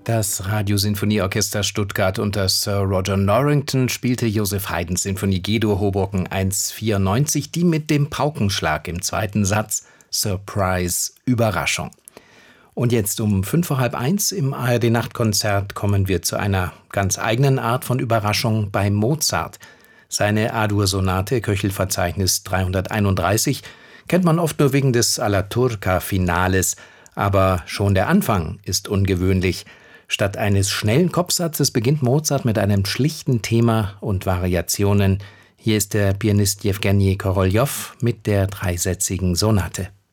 Das Radiosinfonieorchester Stuttgart unter Sir Roger Norrington spielte Joseph Haydns Sinfonie G-Dur Hoboken 194, die mit dem Paukenschlag im zweiten Satz Surprise, Überraschung. Und jetzt um 1:05 im ARD-Nachtkonzert kommen wir zu einer ganz eigenen Art von Überraschung bei Mozart. Seine A-Dur-Sonate, Köchelverzeichnis 331, kennt man oft nur wegen des Alla Turca-Finales, aber schon der Anfang ist ungewöhnlich. Statt eines schnellen Kopfsatzes beginnt Mozart mit einem schlichten Thema und Variationen. Hier ist der Pianist Jewgenij Koroljow mit der dreisätzigen Sonate.